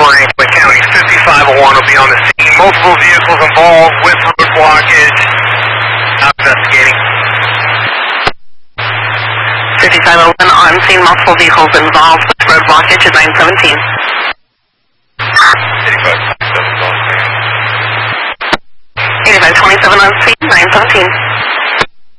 Greenway County. 5501 will be on the scene. Multiple vehicles involved with road blockage. Now investigating. 5501 on scene, multiple vehicles involved with road blockage at 917. 8527 on scene, 917.